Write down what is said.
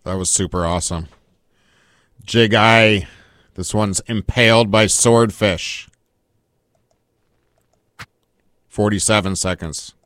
That was super awesome. Jig Eye. This one's impaled by swordfish. 47 seconds.